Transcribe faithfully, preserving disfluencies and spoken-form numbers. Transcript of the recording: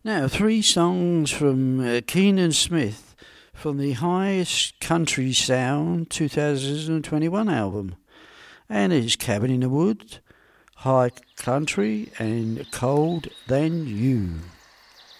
Now, three songs from uh, Keenan Smith from the Highest Country Sound two thousand twenty-one album. And it's Cabin in the Woods, High Country, and Cold Than You.